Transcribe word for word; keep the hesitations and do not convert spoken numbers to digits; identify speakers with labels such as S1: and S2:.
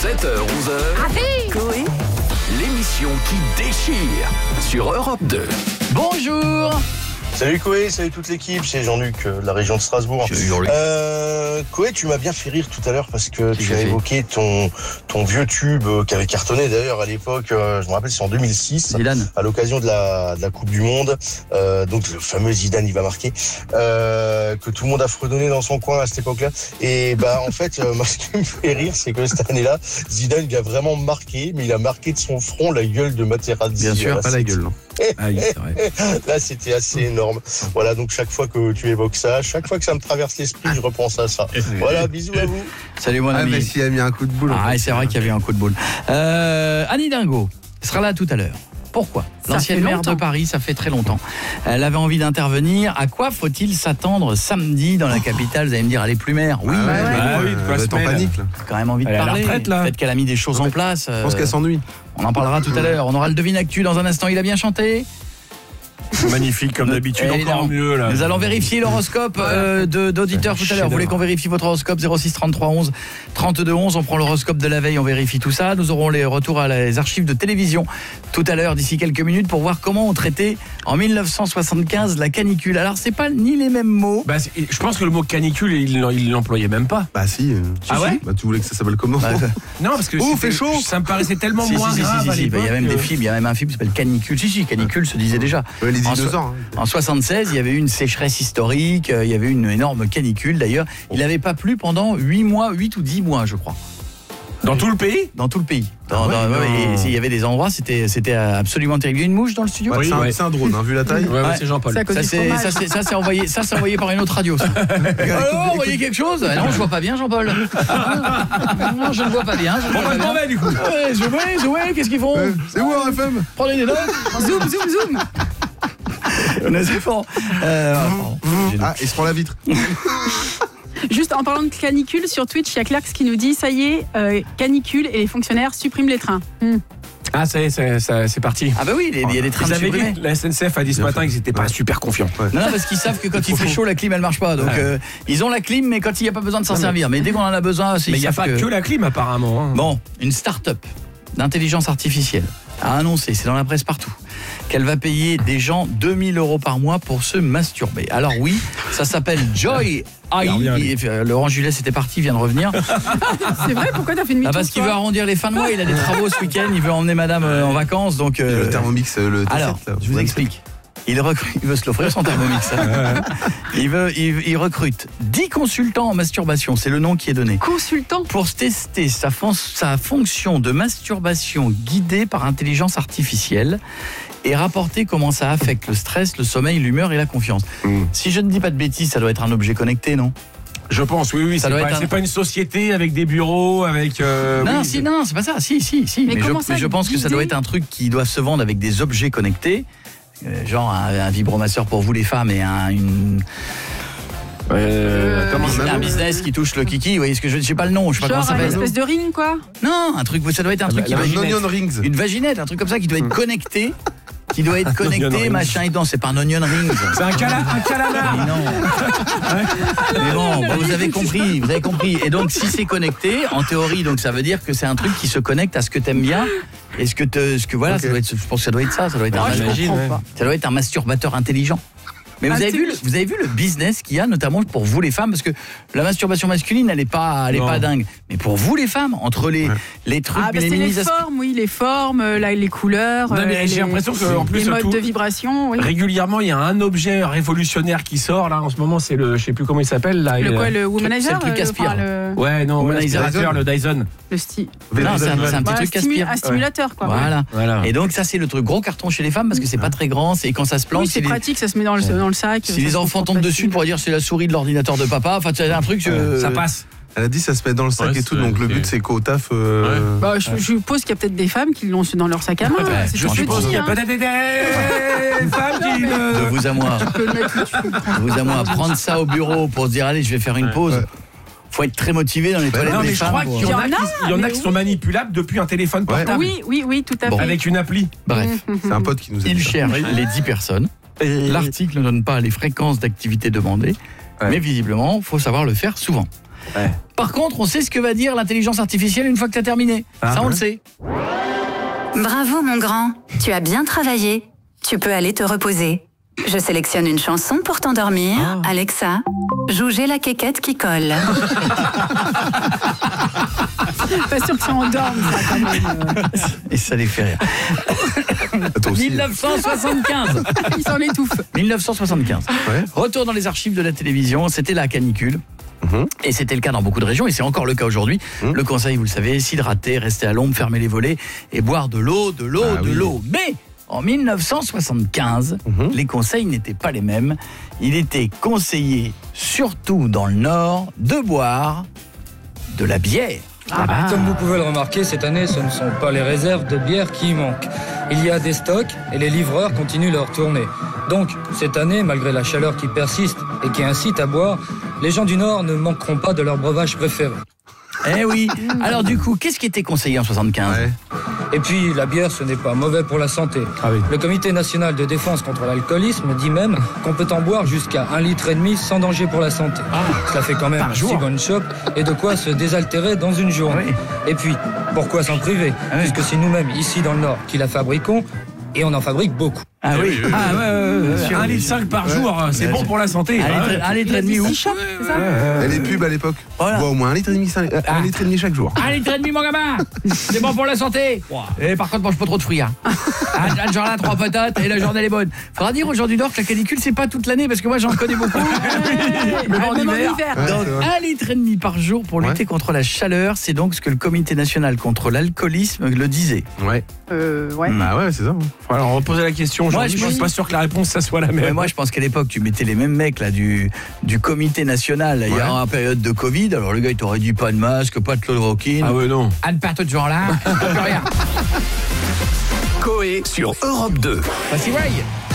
S1: sept heures onze heures.
S2: Ah oui.
S1: Coé, l'émission qui déchire sur Europe deux.
S3: Bonjour.
S4: Salut Coé, salut toute l'équipe, c'est Jean-Luc euh, de la région de Strasbourg.
S3: Salut Jean-Luc.
S4: Euh, Coé, tu m'as bien fait rire tout à l'heure parce que tu as
S3: fait
S4: évoqué ton ton vieux tube euh, qui avait cartonné d'ailleurs à l'époque, euh, je me rappelle c'est en deux mille six,
S3: Zidane.
S4: à l'occasion de la, de la Coupe du Monde, euh, donc le fameux Zidane il va marquer, euh, que tout le monde a fredonné dans son coin à cette époque-là. Et bah en fait, euh, moi, ce qui me fait rire, c'est que cette année-là, Zidane il a vraiment marqué, mais il a marqué de son front la gueule de Materazzi.
S3: Bien sûr,
S4: Là,
S3: pas la
S4: c'est-
S3: gueule, non. Ah oui, c'est vrai.
S4: Là, c'était assez énorme. Voilà, donc chaque fois que tu évoques ça, chaque fois que ça me traverse l'esprit, je repense à ça. Voilà, bisous à vous.
S3: Salut mon
S5: Ah,
S3: ami.
S5: mais s'il a mis un coup de boule.
S3: Ah, et c'est vrai qu'il y avait un coup de boule. Euh, Annie Dingo sera là tout à l'heure. Pourquoi ?
S2: Ça
S3: L'ancienne
S2: fait
S3: maire
S2: longtemps.
S3: de Paris, ça fait très longtemps. Elle avait envie d'intervenir. À quoi faut-il s'attendre samedi dans la capitale ? Vous allez me dire, elle est plus maire. Oui,
S5: Ah ouais,
S3: mais
S5: mais
S6: Ah
S5: bon,
S6: oui, de
S5: euh,
S6: quoi
S5: elle va
S6: se
S5: être en
S6: mêle.
S5: panique là.
S3: j'ai quand même envie de
S6: Elle est à la
S3: parler.
S6: retraite, là.
S3: Peut-être qu'elle a mis des choses en place.
S5: Je pense
S3: euh,
S5: qu'elle s'ennuie.
S3: On en parlera tout à l'heure. On aura le devine actu dans un instant. Il a bien chanté.
S6: Magnifique, comme d'habitude,
S3: Évidemment.
S6: encore mieux là.
S3: Nous allons vérifier l'horoscope euh, de- d'auditeurs tout à l'heure. Vous voulez qu'on vérifie votre horoscope ? zéro six trente-trois onze trente-deux onze. On prend l'horoscope de la veille, on vérifie tout ça. Nous aurons les retours à les archives de télévision tout à l'heure, d'ici quelques minutes, pour voir comment on traitait en mille neuf cent soixante-quinze la canicule. Alors, c'est pas ni les mêmes mots.
S6: Bah, c'est- je pense que le mot canicule, il il l'employait même pas.
S5: Bah si. euh,
S6: Ah ouais
S5: Bah tu voulait que ça s'appelle comment?
S3: Bah,
S6: Non, parce que
S5: Oh,
S6: c'était-
S5: fait chaud.
S6: ça me paraissait tellement
S3: si, si,
S6: moins
S3: si, si,
S6: grave
S3: si,
S6: à
S3: si. Bah,
S6: l'époque.
S3: il y a même des
S6: euh,
S3: films, il y a même un film qui s'appelle Canicule. Si, si, Canicule se disait déjà.
S5: Ouais, les
S3: En
S5: dinosaures. hein.
S3: En soixante-seize, il y avait eu une sécheresse historique, euh, il y avait eu une énorme canicule d'ailleurs. Il n'avait pas plu pendant huit mois, huit ou dix mois, je crois,
S6: Dans tout le pays
S3: dans tout le pays. Dans-
S6: Ah ouais,
S3: dans-
S6: non.
S3: ouais, et il y avait des endroits, c'était c'était absolument terrible. Il y a une mouche dans le studio.
S5: Ouais,
S6: Oui,
S5: c'est un-
S6: ouais.
S5: c'est un drone, hein, vu la taille.
S6: Ouais, ouais,
S3: Ouais.
S6: c'est Jean-Paul.
S2: C'est à cause
S3: Ça
S2: du
S3: c'est
S2: fromage.
S3: ça c'est ça c'est envoyé ça c'est envoyé par une autre radio. Ça. Oh, envoyé quelque chose ? Ah non, je vois pas bien, Jean-Paul. Non, je ne vois pas bien. Je ne
S6: Bon,
S3: vois
S6: bah, je
S3: pas
S6: m'en
S3: bien.
S6: vais du coup.
S3: Ouais, zoomez, zoomez, qu'est-ce qu'ils font ?
S5: Euh, C'est où R F M?
S3: Prenez des notes.
S2: Zoom, zoom, zoom.
S3: Nous avons, euh, pardon. J'ai
S5: Ah, il se prend la vitre.
S2: Juste en parlant de canicule, sur Twitch, il y a Clarks qui nous dit « Ça y est, euh, canicule et les fonctionnaires suppriment les trains. Hmm.
S6: Ah, ça y est, c'est- ça- c'est parti.
S3: Ah bah oui, il y a- il y a des trains
S6: Vous
S3: de
S6: avez vu
S3: supprimés.
S6: que la S N C F a dit ce
S5: Bien
S6: matin
S5: sûr.
S6: qu'ils n'étaient pas
S5: Ouais.
S6: super confiants.
S3: Non, non, parce qu'ils savent que quand il fait chaud, la clim elle marche pas. Donc
S6: Ouais.
S3: euh, ils ont la clim, mais quand il n'y a pas besoin de s'en servir. Mais dès qu'on en a besoin, c'est
S6: Mais il n'y a pas que la clim apparemment. hein.
S3: Bon, une start-up d'intelligence artificielle a annoncé, c'est dans la presse partout, qu'elle va payer des gens deux mille euros par mois pour se masturber. Alors oui, ça s'appelle Joy A I.
S6: Il revient, lui.
S3: Et, euh, Laurent Julet était parti, il vient de revenir.
S2: C'est vrai, pourquoi t'as fait une
S3: Ah,
S2: mytho
S3: parce qu'il veut
S2: toi
S3: arrondir les fins de mois, il a des travaux ce week-end, il veut emmener madame euh, en vacances. Donc,
S5: Il y a
S3: euh,
S5: le Thermomix, euh, le T sept,
S3: alors,
S5: là.
S3: je vous explique. Il, recrute, il veut se l'offrir son Thermomix. hein. il, veut, il, il recrute dix consultants en masturbation, c'est le nom qui est donné,
S2: Consultant.
S3: pour tester sa, fon- sa fonction de masturbation guidée par intelligence artificielle et rapporter comment ça affecte le stress, le sommeil, l'humeur et la confiance.
S5: Mm.
S3: Si je ne dis pas de bêtises, ça doit être un objet connecté, non ?
S6: Je pense, oui, oui.
S3: Ça
S6: C'est
S3: doit
S6: pas,
S3: être un-
S6: c'est pas une société avec des bureaux, avec. euh,
S3: Non,
S6: oui,
S3: si, non, c'est pas ça. Si, si, si.
S2: Mais
S3: je,
S2: comment ça,
S3: mais je pense que ça doit
S2: guidé
S3: être un truc qui doit se vendre avec des objets connectés, euh, genre un, un vibromasseur pour vous les femmes et un, une,
S6: Euh, comment
S3: un business qui touche le kiki. Vous voyez ce que je je sais pas le nom, je sais pas comment
S2: Genre
S3: ça
S2: une
S3: s'appelle.
S2: espèce de ring, quoi.
S3: Non, un truc, ça doit être un truc qui
S6: la
S3: doit
S5: Un
S3: être
S6: vaginette.
S5: onion rings.
S3: une vaginette, un truc comme ça qui doit être connecté, qui doit être
S6: onion
S3: connecté,
S6: ring.
S3: machin et dedans. C'est pas un onion ring.
S6: C'est un, cala, un calamar.
S3: Mais non. Mais bon, bon, vous avez compris, vous avez compris. Et donc, si c'est connecté, en théorie, donc ça veut dire que c'est un truc qui se connecte à ce que t'aimes bien. Et ce que, te, ce que voilà,
S5: Ok.
S3: ça doit être, je pense que ça doit être ça. Ça doit être,
S2: Moi,
S3: un,
S2: je
S6: j'imagine,
S2: comprends
S6: ouais.
S2: pas.
S3: ça doit être un masturbateur intelligent. Mais vous avez, vu le, vous avez vu le business qu'il y a, notamment pour vous les femmes, parce que la masturbation masculine, elle n'est pas, elle est
S6: Non.
S3: pas dingue. Mais pour vous les femmes, entre les,
S5: Ouais.
S3: les trucs,
S2: Ah, bah,
S3: les
S2: c'est les
S3: minimisations.
S2: formes, oui, les formes, euh, là, les couleurs.
S6: Non, mais
S2: euh,
S6: j'ai
S2: les-
S6: l'impression que, en plus,
S2: les modes
S6: tout-
S2: de vibration, oui.
S6: Régulièrement, il y a un objet révolutionnaire qui sort là en ce moment. C'est le, je sais plus comment il s'appelle là.
S2: Le
S6: il-
S2: quoi, le womanizer
S3: c'est le truc
S2: euh,
S3: aspire.
S2: enfin, le,
S6: Ouais, non,
S3: Womanizer.
S6: l'aspirateur, le Dyson.
S2: le sti-
S3: Non, c'est un, c'est un petit
S2: Voilà,
S3: truc qui
S2: stimu-
S3: aspire.
S2: un stimulateur, quoi.
S3: Voilà.
S6: Voilà.
S3: Et donc ça c'est le truc gros carton chez les femmes parce que c'est pas très grand, c'est quand ça se plante,
S2: Oui,
S3: si
S2: c'est
S3: les,
S2: pratique, ça se met dans le, dans le sac.
S3: si
S2: ça
S3: les
S2: se
S3: enfants
S2: comprend
S3: tombent dessus
S2: facile.
S3: pour dire c'est la souris de l'ordinateur de papa, enfin c'est un truc euh,
S6: Ça passe.
S5: Elle a dit ça se met dans le sac
S6: Ouais,
S5: et tout,
S6: c'est-
S5: donc le
S6: c'est-
S5: but c'est qu'au taf. euh,
S2: Bah, je, je suppose qu'il y a peut-être des femmes qui l'ont dans leur sac à main.
S3: Ouais,
S2: c'est
S6: Je
S2: tout
S6: suppose
S2: petit,
S6: qu'il y a
S2: hein.
S6: peut-être des des femmes qui
S3: de
S6: ne.
S3: vous à moi,
S2: Tu peux le mettre où tu veux.
S3: de vous à moi, prendre ça au bureau pour se dire allez je vais faire une pause.
S5: Ouais.
S3: Faut être très motivé dans les toilettes
S6: Non,
S3: des
S6: mais je
S3: femmes.
S6: crois
S3: pour-
S6: qu'il y en a
S2: Il y en
S6: qui, il y en a
S2: mais
S6: qui
S2: oui.
S6: sont manipulables depuis un téléphone
S5: Ouais.
S6: portable.
S2: Oui, oui, oui, tout à
S3: Bon.
S2: fait.
S6: Avec une appli.
S3: Bref,
S5: C'est un pote qui nous a
S3: il
S5: dit ça.
S3: cherche les dix personnes. L'article ne donne pas les fréquences d'activité demandées,
S6: Ouais.
S3: mais visiblement, faut savoir le faire souvent.
S6: Ouais.
S3: Par contre, on sait ce que va dire l'intelligence artificielle une fois que tu as terminé.
S6: Ah,
S3: ça, on
S6: ouais.
S3: le sait.
S7: Bravo mon grand, tu as bien travaillé. Tu peux aller te reposer. Je sélectionne une chanson pour t'endormir.
S6: Ah.
S7: Alexa, joue J'ai la quéquette qui colle.
S2: Pas sûr que ça endorme, ça, quand même.
S3: Et ça les fait rire.
S5: Toi aussi.
S3: mille neuf cent soixante-quinze.
S2: Il s'en étouffe.
S3: mille neuf cent soixante-quinze.
S5: Ouais.
S3: Retour dans les archives de la télévision, c'était la canicule.
S5: Mhm.
S3: Et c'était le cas dans beaucoup de régions, et c'est encore le cas aujourd'hui.
S5: Mhm.
S3: Le conseil, vous le savez, s'hydrater, rester à l'ombre, fermer les volets et boire de l'eau, de l'eau,
S5: Ah
S3: de
S5: oui.
S3: l'eau. Mais en mille neuf cent soixante-quinze,
S5: Mhm.
S3: les conseils n'étaient pas les mêmes. Il était conseillé, surtout dans le Nord, de boire de la bière.
S8: Comme vous pouvez le remarquer, cette année, ce ne sont pas les réserves de bière qui manquent. Il y a des stocks et les livreurs continuent leur tournée. Donc, cette année, malgré la chaleur qui persiste et qui incite à boire, les gens du Nord ne manqueront pas de leur breuvage préféré.
S3: Eh oui. Alors du coup, qu'est-ce qui était conseillé en soixante-quinze?
S5: Ouais.
S8: Et puis, la bière, ce n'est pas mauvais pour la santé.
S6: Ah oui.
S8: Le Comité national de défense contre l'alcoolisme dit même qu'on peut en boire jusqu'à un litre et demi sans danger pour la santé. Cela fait quand même
S6: Par
S8: un
S6: jour.
S8: six bonnes chopes et de quoi se désaltérer dans une journée.
S3: Oui.
S8: Et puis, pourquoi s'en priver?
S3: Ah oui.
S8: Puisque c'est nous-mêmes, ici dans le Nord, qui la fabriquons, et on en fabrique beaucoup.
S3: Ah oui.
S6: Ah ouais, ouais, ouais,
S3: Bien sûr.
S6: un litre cinq par jour, c'est
S5: Ouais.
S6: bon pour la santé.
S3: Un
S6: Ah
S3: litre,
S6: ouais.
S3: un litre et demi où?
S2: Six shots, c'est ça?
S5: Et les pubs à l'époque,
S3: Voilà.
S5: on boit au moins un litre et demi, cinq- euh, un litre et demi chaque jour.
S3: Un litre et demi, mon gamin. C'est bon pour la santé. Et par contre, mange pas trop de fruits. Hein. Un, un genre là, trois patates et la journée elle est bonne. Faudra dire aux gens du Nord que la canicule, c'est pas toute l'année parce que moi j'en connais beaucoup.
S2: Mais
S3: en
S2: même en
S3: hiver.
S2: hiver.
S5: Ouais,
S3: Donc,
S5: c'est vrai.
S3: un litre et demi par jour pour lutter
S5: Ouais.
S3: contre la chaleur, c'est donc ce que le Comité national contre l'alcoolisme le disait.
S5: Ouais.
S2: Euh, ouais.
S5: Bah ouais, c'est ça.
S6: Alors, on va poser la question.
S3: Moi,
S6: Aujourd'hui,
S3: je
S6: je suis
S3: pense-
S6: pas sûr que la réponse, ça soit la même.
S3: Mais moi, je pense qu'à l'époque, tu mettais les mêmes mecs là du du Comité national. là, Il y a
S5: Ouais.
S3: en période de Covid. Alors le gars, il t'aurait dit pas de masque, pas de chloroquine.
S6: Ah ouais, non.
S3: À ne pas de ce genre-là, plus rien.
S1: Coé sur Europe deux.
S3: Voici Ray.